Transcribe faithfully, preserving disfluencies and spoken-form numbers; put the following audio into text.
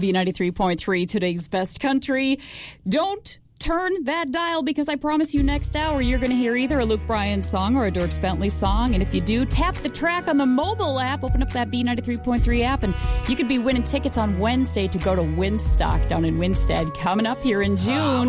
B ninety-three point three, today's best country. Don't turn that dial, because I promise you next hour you're going to hear either a Luke Bryan song or a Dierks Bentley song. And if you do, tap the track on the mobile app, open up that B ninety-three point three app, and you could be winning tickets on Wednesday to go to Winstock down in Winstead coming up here in June.